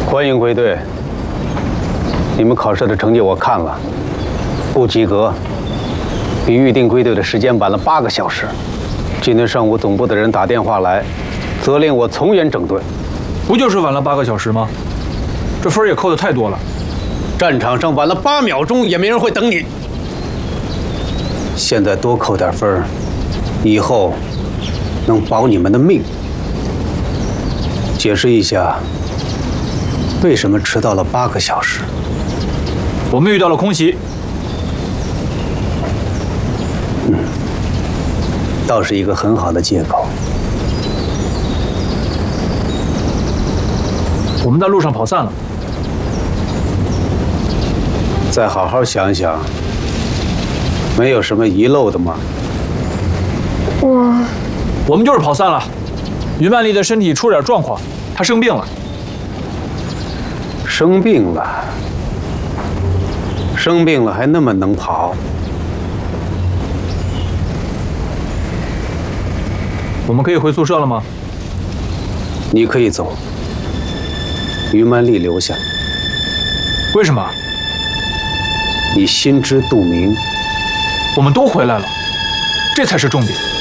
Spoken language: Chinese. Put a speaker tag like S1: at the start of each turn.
S1: 欢迎归队。你们考试的成绩我看了，不及格，比预定归队的时间晚了8个小时。今天上午总部的人打电话来，责令我从严整顿。
S2: 不就是晚了8个小时吗？这分也扣得太多了。
S1: 战场上晚了8秒钟也没人会等你。现在多扣点分，以后能保你们的命。解释一下，为什么迟到了8个小时？
S2: 我们遇到了空袭。
S1: 倒是一个很好的借口。
S2: 我们在路上跑散了。
S1: 再好好想想，没有什么遗漏的吗？
S2: 我们就是跑散了。于曼丽的身体出点状况，她生病了。
S1: 生病了？生病了还那么能跑？
S2: 我们可以回宿舍了吗？
S1: 你可以走，于曼丽留下。
S2: 为什么？
S1: 你心知肚明。
S2: 我们都回来了，这才是重点。